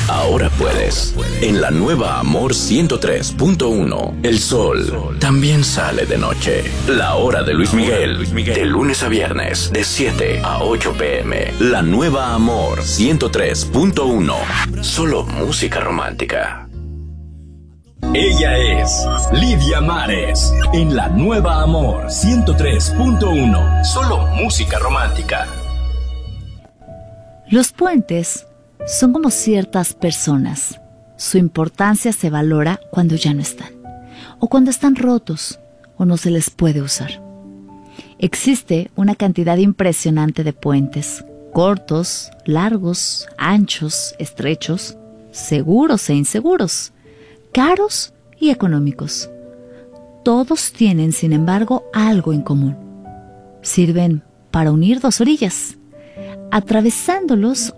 ahora puedes. En la nueva Amor 103.1, el sol también sale de noche. La hora de Luis Miguel, de lunes a viernes, de 7 a 8 p.m. La nueva Amor 103.1, solo música romántica. Ella es Lidia Mares, en la nueva Amor 103.1, solo música romántica. Los puentes son como ciertas personas. Su importancia se valora cuando ya no están, o cuando están rotos, o no se les puede usar. Existe una cantidad impresionante de puentes, cortos, largos, anchos, estrechos, seguros e inseguros, caros y económicos. Todos tienen, sin embargo, algo en común. Sirven para unir dos orillas. Atravesándolos,